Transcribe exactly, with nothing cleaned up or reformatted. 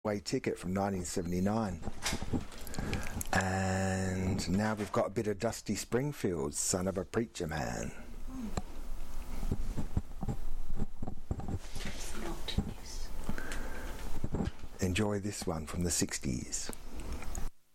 Way Ticket from nineteen seventy-nine. And now we've got a bit of Dusty Springfield, Son of a Preacher Man. Enjoy this one from the sixties.